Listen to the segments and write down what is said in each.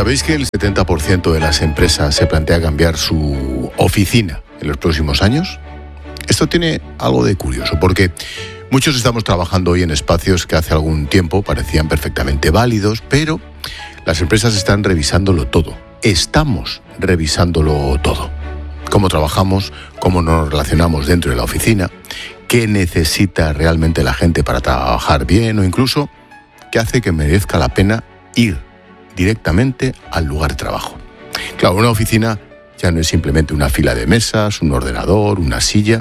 ¿Sabéis que el 70% de las empresas se plantea cambiar su oficina en los próximos años? Esto tiene algo de curioso, porque muchos estamos trabajando hoy en espacios que hace algún tiempo parecían perfectamente válidos, pero las empresas están revisándolo todo. Estamos revisándolo todo. Cómo trabajamos, cómo nos relacionamos dentro de la oficina, qué necesita realmente la gente para trabajar bien o incluso qué hace que merezca la pena ir directamente al lugar de trabajo. Claro, una oficina ya no es simplemente una fila de mesas, un ordenador, una silla.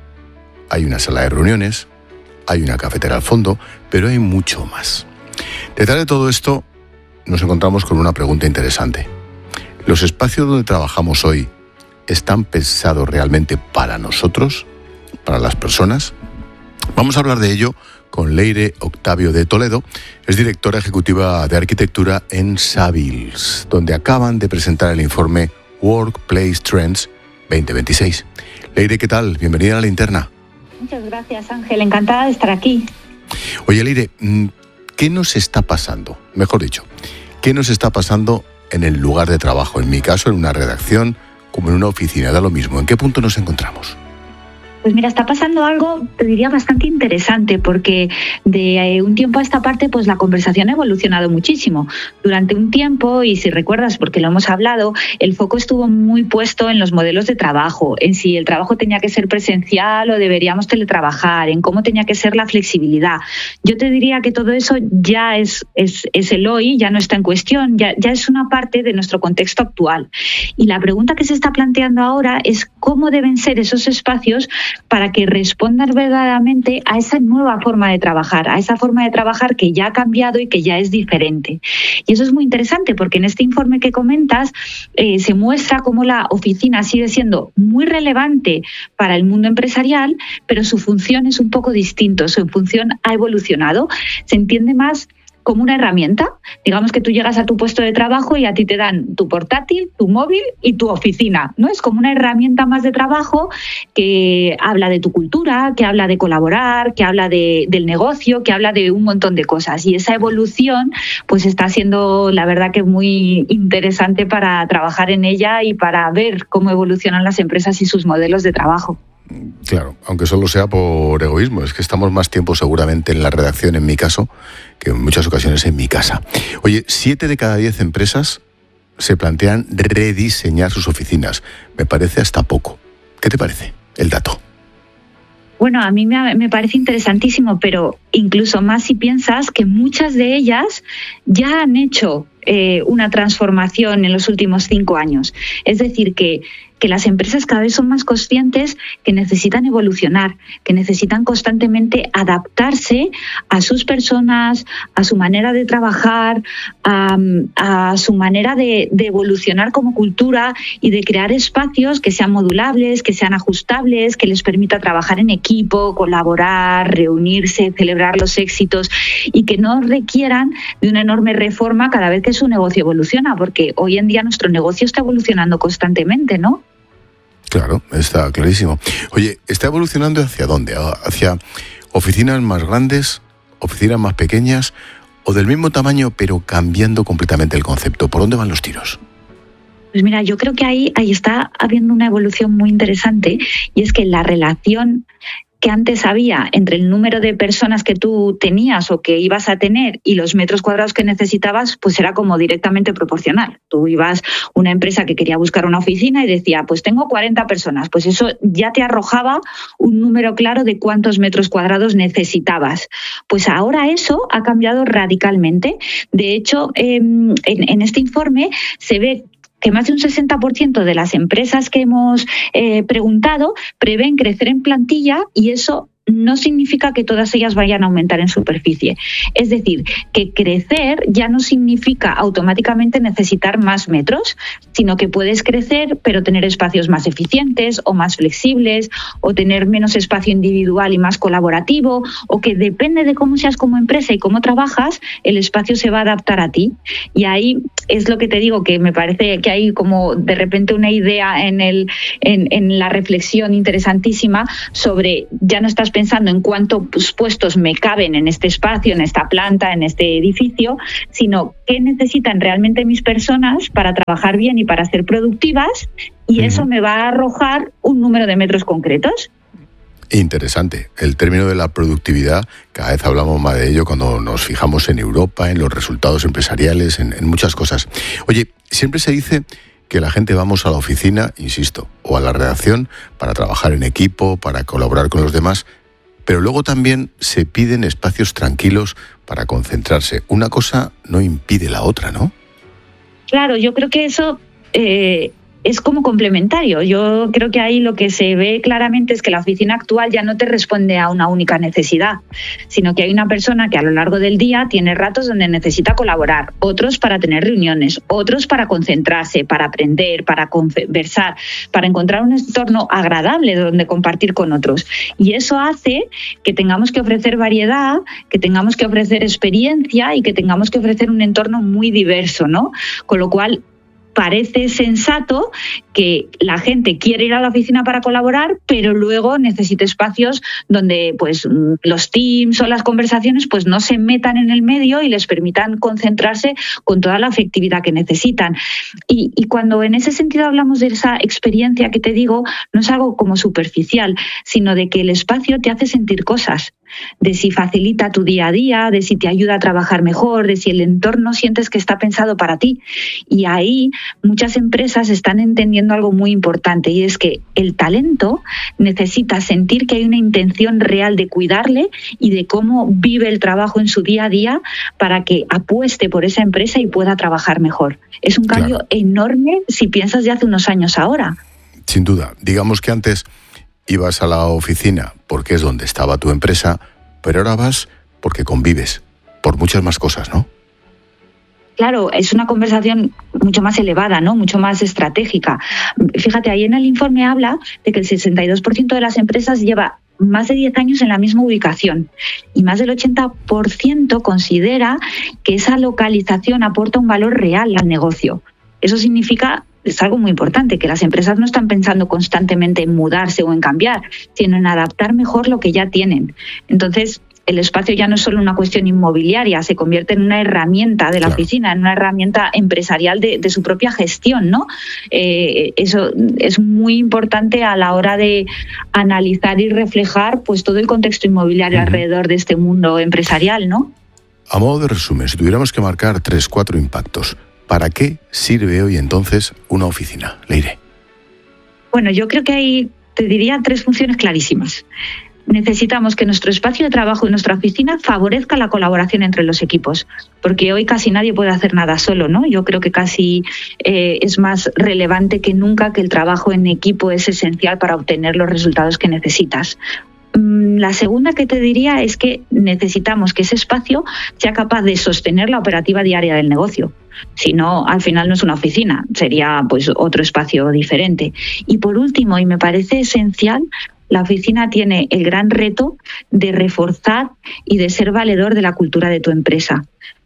Hay una sala de reuniones, hay una cafetera al fondo, pero hay mucho más. Detrás de todo esto nos encontramos con una pregunta interesante. ¿Los espacios donde trabajamos hoy están pensados realmente para nosotros, para las personas? Vamos a hablar de ello con Leire Octavio de Toledo, es directora ejecutiva de arquitectura en Savills, donde acaban de presentar el informe Workplace Trends 2026. Leire, ¿qué tal? Bienvenida a La Linterna. Muchas gracias, Ángel. Encantada de estar aquí. Oye, Leire, ¿qué nos está pasando? Mejor dicho, ¿qué nos está pasando en el lugar de trabajo? En mi caso, en una redacción, como en una oficina, da lo mismo. ¿En qué punto nos encontramos? Pues mira, está pasando algo, te diría, bastante interesante, porque de un tiempo a esta parte, pues la conversación ha evolucionado muchísimo. Durante un tiempo, y si recuerdas, porque lo hemos hablado, el foco estuvo muy puesto en los modelos de trabajo, en si el trabajo tenía que ser presencial o deberíamos teletrabajar, en cómo tenía que ser la flexibilidad. Yo te diría que todo eso ya es el hoy, ya no está en cuestión, ya es una parte de nuestro contexto actual. Y la pregunta que se está planteando ahora es cómo deben ser esos espacios para que respondan verdaderamente a esa nueva forma de trabajar, a esa forma de trabajar que ya ha cambiado y que ya es diferente. Y eso es muy interesante porque en este informe que comentas se muestra cómo la oficina sigue siendo muy relevante para el mundo empresarial, pero su función es un poco distinto, su función ha evolucionado, se entiende más como una herramienta. Digamos que tú llegas a tu puesto de trabajo y a ti te dan tu portátil, tu móvil y tu oficina, ¿no? Es como una herramienta más de trabajo que habla de tu cultura, que habla de colaborar, que habla del negocio, que habla de un montón de cosas. Y esa evolución pues está siendo, la verdad, que muy interesante para trabajar en ella y para ver cómo evolucionan las empresas y sus modelos de trabajo. Claro, aunque solo sea por egoísmo, es que estamos más tiempo seguramente en la redacción, en mi caso, que en muchas ocasiones en mi casa. Oye, 7 de cada 10 empresas se plantean rediseñar sus oficinas. Me parece hasta poco. ¿Qué te parece el dato? Bueno, a mí me parece interesantísimo, pero incluso más si piensas que muchas de ellas ya han hecho una transformación en los últimos 5 años. Es decir, que las empresas cada vez son más conscientes que necesitan evolucionar, que necesitan constantemente adaptarse a sus personas, a su manera de trabajar, a su manera de evolucionar como cultura y de crear espacios que sean modulables, que sean ajustables, que les permita trabajar en equipo, colaborar, reunirse, celebrar los éxitos y que no requieran de una enorme reforma cada vez que su negocio evoluciona, porque hoy en día nuestro negocio está evolucionando constantemente, ¿no? Claro, está clarísimo. Oye, ¿está evolucionando hacia dónde? ¿Hacia oficinas más grandes, oficinas más pequeñas o del mismo tamaño pero cambiando completamente el concepto? ¿Por dónde van los tiros? Pues mira, yo creo que ahí está habiendo una evolución muy interesante y es que la relación que antes había entre el número de personas que tú tenías o que ibas a tener y los metros cuadrados que necesitabas, pues era como directamente proporcional. Tú ibas a una empresa que quería buscar una oficina y decía, pues tengo 40 personas. Pues eso ya te arrojaba un número claro de cuántos metros cuadrados necesitabas. Pues ahora eso ha cambiado radicalmente. De hecho, en este informe se ve que más de un 60% de las empresas que hemos preguntado prevén crecer en plantilla y eso no significa que todas ellas vayan a aumentar en superficie. Es decir, que crecer ya no significa automáticamente necesitar más metros, sino que puedes crecer pero tener espacios más eficientes o más flexibles o tener menos espacio individual y más colaborativo, o que depende de cómo seas como empresa y cómo trabajas, el espacio se va a adaptar a ti. Y ahí es lo que te digo, que me parece que hay como de repente una idea en la reflexión interesantísima sobre ya no estás pensando pensando en cuántos puestos me caben en este espacio, en esta planta, en este edificio, sino qué necesitan realmente mis personas para trabajar bien y para ser productivas, y eso me va a arrojar un número de metros concretos. Interesante. El término de la productividad, cada vez hablamos más de ello cuando nos fijamos en Europa, en los resultados empresariales, en muchas cosas. Oye, siempre se dice que la gente vamos a la oficina, insisto, o a la redacción para trabajar en equipo, para colaborar con los demás, pero luego también se piden espacios tranquilos para concentrarse. Una cosa no impide la otra, ¿no? Claro, yo creo que eso es como complementario. Yo creo que ahí lo que se ve claramente es que la oficina actual ya no te responde a una única necesidad, sino que hay una persona que a lo largo del día tiene ratos donde necesita colaborar, otros para tener reuniones, otros para concentrarse, para aprender, para conversar, para encontrar un entorno agradable donde compartir con otros. Y eso hace que tengamos que ofrecer variedad, que tengamos que ofrecer experiencia y que tengamos que ofrecer un entorno muy diverso, ¿no? Con lo cual, parece sensato que la gente quiere ir a la oficina para colaborar, pero luego necesita espacios donde pues los teams o las conversaciones pues no se metan en el medio y les permitan concentrarse con toda la efectividad que necesitan. Y cuando en ese sentido hablamos de esa experiencia que te digo, no es algo como superficial, sino de que el espacio te hace sentir cosas, de si facilita tu día a día, de si te ayuda a trabajar mejor, de si el entorno sientes que está pensado para ti. Y ahí muchas empresas están entendiendo algo muy importante, y es que el talento necesita sentir que hay una intención real de cuidarle y de cómo vive el trabajo en su día a día para que apueste por esa empresa y pueda trabajar mejor. Es un cambio enorme si piensas de hace unos años ahora. Sin duda. Digamos que antes ibas a la oficina porque es donde estaba tu empresa, pero ahora vas porque convives, por muchas más cosas, ¿no? Claro, es una conversación mucho más elevada, ¿no? Mucho más estratégica. Fíjate, ahí en el informe habla de que el 62% de las empresas lleva más de 10 años en la misma ubicación y más del 80% considera que esa localización aporta un valor real al negocio. Eso significa, es algo muy importante, que las empresas no están pensando constantemente en mudarse o en cambiar, sino en adaptar mejor lo que ya tienen. Entonces, el espacio ya no es solo una cuestión inmobiliaria, se convierte en una herramienta de la oficina, en una herramienta empresarial de su propia gestión, ¿no? Eso es muy importante a la hora de analizar y reflejar pues todo el contexto inmobiliario alrededor de este mundo empresarial, ¿no? A modo de resumen, si tuviéramos que marcar 3-4 impactos, ¿para qué sirve hoy entonces una oficina? Leire. Bueno, yo creo que hay, te diría, 3 funciones clarísimas. Necesitamos que nuestro espacio de trabajo y nuestra oficina favorezca la colaboración entre los equipos, porque hoy casi nadie puede hacer nada solo, ¿no? Yo creo que casi es más relevante que nunca que el trabajo en equipo es esencial para obtener los resultados que necesitas. La segunda que te diría es que necesitamos que ese espacio sea capaz de sostener la operativa diaria del negocio. Si no, al final no es una oficina, sería pues otro espacio diferente. Y por último, y me parece esencial, la oficina tiene el gran reto de reforzar y de ser valedor de la cultura de tu empresa.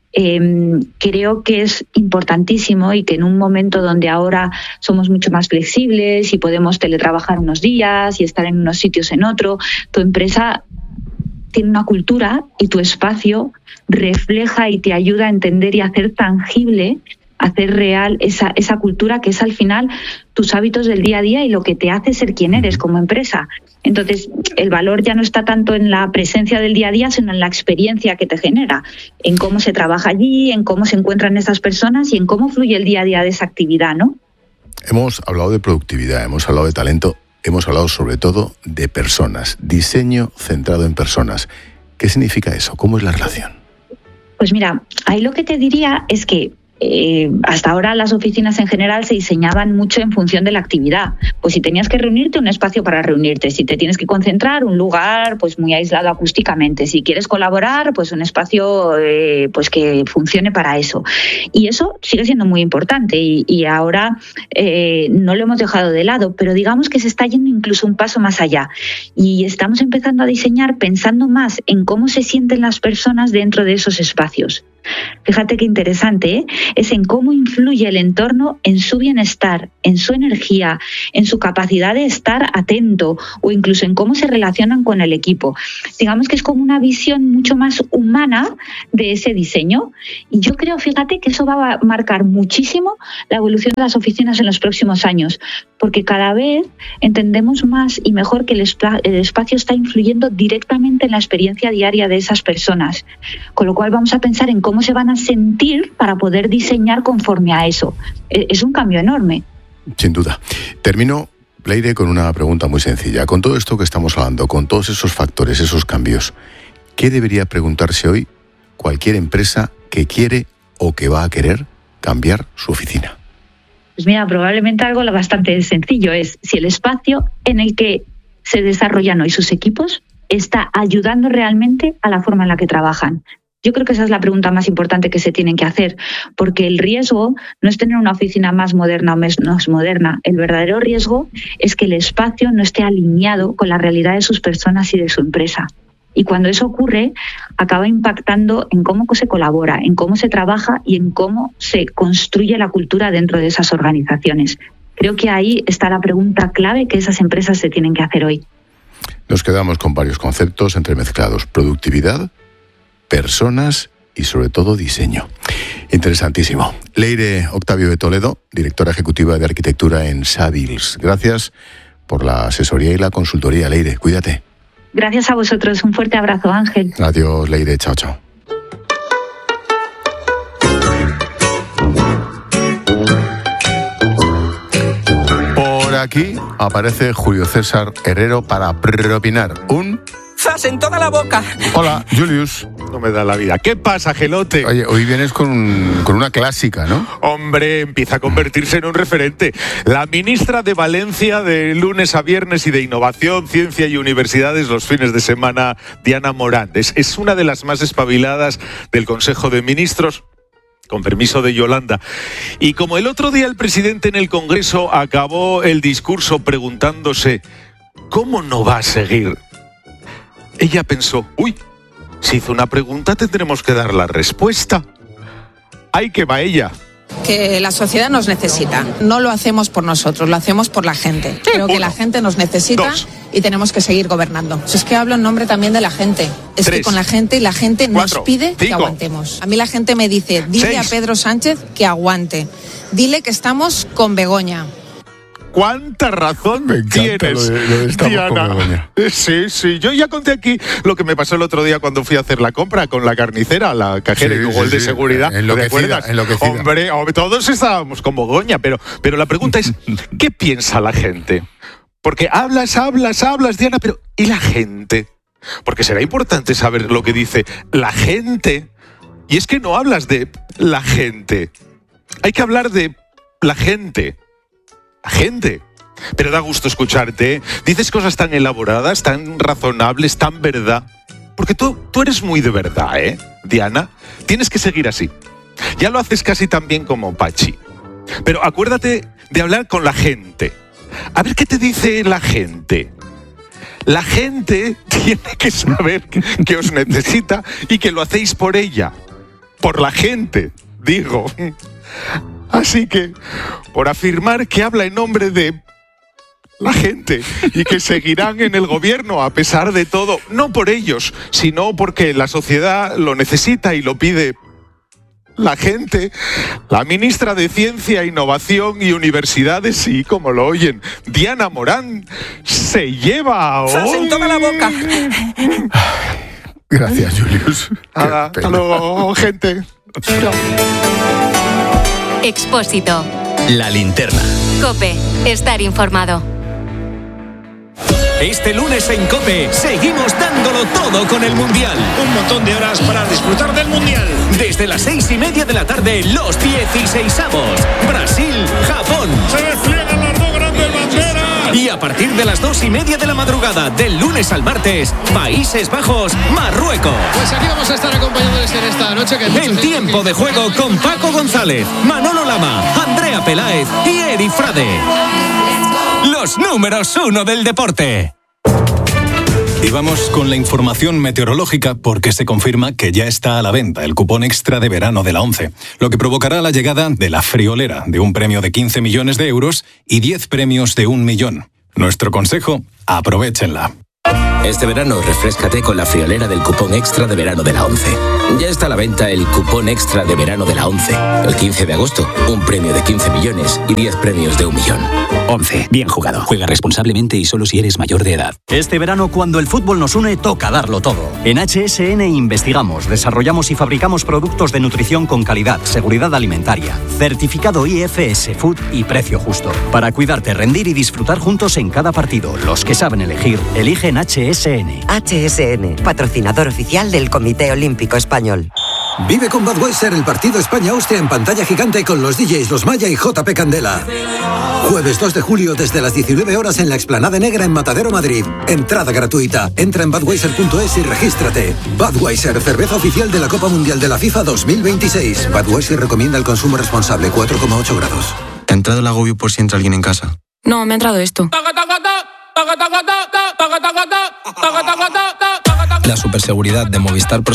Creo que es importantísimo y que en un momento donde ahora somos mucho más flexibles y podemos teletrabajar unos días y estar en unos sitios en otro, tu empresa tiene una cultura y tu espacio refleja y te ayuda a entender y a hacer tangible, hacer real esa cultura que es al final tus hábitos del día a día y lo que te hace ser quien eres como empresa. Entonces, el valor ya no está tanto en la presencia del día a día, sino en la experiencia que te genera, en cómo se trabaja allí, en cómo se encuentran esas personas y en cómo fluye el día a día de esa actividad, ¿no? Hemos hablado de productividad, hemos hablado de talento, hemos hablado sobre todo de personas, diseño centrado en personas. ¿Qué significa eso? ¿Cómo es la relación? Pues mira, ahí lo que te diría es que hasta ahora las oficinas en general se diseñaban mucho en función de la actividad. Pues si tenías que reunirte, un espacio para reunirte. Si te tienes que concentrar, un lugar pues muy aislado acústicamente. Si quieres colaborar, pues un espacio pues que funcione para eso. Y eso sigue siendo muy importante y ahora no lo hemos dejado de lado, pero digamos que se está yendo incluso un paso más allá y estamos empezando a diseñar pensando más en cómo se sienten las personas dentro de esos espacios. fíjate qué interesante, es en cómo influye el entorno en su bienestar, en su energía, en su capacidad de estar atento o incluso en cómo se relacionan con el equipo. Digamos que es como una visión mucho más humana de ese diseño y yo creo, fíjate, que eso va a marcar muchísimo la evolución de las oficinas en los próximos años, porque cada vez entendemos más y mejor que el espacio está influyendo directamente en la experiencia diaria de esas personas, con lo cual vamos a pensar en cómo se van a sentir para poder diseñar conforme a eso. Es un cambio enorme. Sin duda. Termino, Leire, con una pregunta muy sencilla. Con todo esto que estamos hablando, con todos esos factores, esos cambios, ¿qué debería preguntarse hoy cualquier empresa que quiere o que va a querer cambiar su oficina? Pues mira, probablemente algo bastante sencillo es si el espacio en el que se desarrollan hoy sus equipos está ayudando realmente a la forma en la que trabajan. Yo creo que esa es la pregunta más importante que se tienen que hacer, porque el riesgo no es tener una oficina más moderna o menos moderna. El verdadero riesgo es que el espacio no esté alineado con la realidad de sus personas y de su empresa. Y cuando eso ocurre, acaba impactando en cómo se colabora, en cómo se trabaja y en cómo se construye la cultura dentro de esas organizaciones. Creo que ahí está la pregunta clave que esas empresas se tienen que hacer hoy. Nos quedamos con varios conceptos entremezclados: productividad, personas y sobre todo diseño. Interesantísimo. Leire Octavio de Toledo, directora ejecutiva de arquitectura en Savills. Gracias por la asesoría y la consultoría, Leire. Cuídate. Gracias a vosotros. Un fuerte abrazo, Ángel. Adiós, Leire. Chao, chao. Por aquí aparece Julio César Herrero para opinar. ¡Zas en toda la boca! Hola, Julius. No me da la vida. ¿Qué pasa, Gelote? Oye, hoy vienes con una clásica, ¿no? Hombre, empieza a convertirse en un referente. La ministra de Valencia de lunes a viernes y de Innovación, Ciencia y Universidades los fines de semana, Diana Morán. Es una de las más espabiladas del Consejo de Ministros, con permiso de Yolanda. Y como el otro día el presidente en el Congreso acabó el discurso preguntándose ¿cómo no va a seguir? Ella pensó, si hizo una pregunta tendremos que dar la respuesta. ¡Ay, que va ella! Que la sociedad nos necesita. No lo hacemos por nosotros, lo hacemos por la gente. Creo que la gente nos necesita y tenemos que seguir gobernando. Es que hablo en nombre también de la gente. Es que con la gente y la gente nos pide que aguantemos. A mí la gente me dice, dile a Pedro Sánchez que aguante. Dile que estamos con Begoña. ¿Cuánta razón tienes, lo de Diana? Sí. Yo ya conté aquí lo que me pasó el otro día cuando fui a hacer la compra con la carnicera, la cajera y luego el de seguridad. Enloquecida. Hombre, todos estábamos con Begoña, pero la pregunta es, ¿qué piensa la gente? Porque hablas, Diana, pero ¿y la gente? Porque será importante saber lo que dice la gente. Y es que no hablas de la gente. Hay que hablar de la gente. Gente, pero da gusto escucharte, ¿eh? Dices cosas tan elaboradas, tan razonables, tan verdad. Porque tú eres muy de verdad, ¿eh, Diana? Tienes que seguir así. Ya lo haces casi tan bien como Pachi. Pero acuérdate de hablar con la gente. A ver qué te dice la gente. La gente tiene que saber que os necesita y que lo hacéis por ella. Por la gente, digo. Así que, por afirmar que habla en nombre de la gente y que seguirán en el gobierno a pesar de todo, no por ellos, sino porque la sociedad lo necesita y lo pide la gente, la ministra de Ciencia, Innovación y Universidades, sí, como lo oyen, Diana Morán, se lleva hoy... ¡Zas en toda la boca! Gracias, Julius. Hasta luego, gente. Expósito. La linterna. COPE. Estar informado. Este lunes en COPE seguimos dándolo todo con el Mundial. Un montón de horas para disfrutar del Mundial. Desde las 6:30 de la tarde, los 16avos. Brasil, Japón. Se despliegan las dos grandes banderas. Y a partir de las 2:30 de la madrugada, del lunes al martes, Países Bajos, Marruecos. Pues aquí vamos a estar acompañándoles en esta noche. En tiempo de juego con Paco González, Manolo Lama, Andrea Peláez y Eri Frade. Los números 1 del deporte. Y vamos con la información meteorológica porque se confirma que ya está a la venta el cupón extra de verano de la ONCE, lo que provocará la llegada de la friolera de un premio de 15 millones de euros y 10 premios de 1 millón. Nuestro consejo, aprovéchenla. Este verano refréscate con la friolera del cupón extra de verano de la ONCE. Ya está a la venta el cupón extra de verano de la ONCE. El 15 de agosto, un premio de 15 millones y 10 premios de 1 millón. ONCE, bien jugado. Juega responsablemente y solo si eres mayor de edad. Este verano, cuando el fútbol nos une, toca darlo todo. En HSN investigamos, desarrollamos y fabricamos productos de nutrición con calidad, seguridad alimentaria, certificado IFS Food y precio justo. Para cuidarte, rendir y disfrutar juntos en cada partido. Los que saben elegir, eligen HSN. HSN, patrocinador oficial del Comité Olímpico Español. Vive con Budweiser el partido España-Austria en pantalla gigante con los DJs Los Maya y JP Candela. Jueves 2 de julio desde las 19 horas en la Explanada Negra en Matadero, Madrid. Entrada gratuita. Entra en budweiser.es y regístrate. Budweiser, cerveza oficial de la Copa Mundial de la FIFA 2026. Budweiser recomienda el consumo responsable, 4,8 grados. ¿Te ha entrado el agobio por si entra alguien en casa? No, me ha entrado esto. La superseguridad de Movistar Pro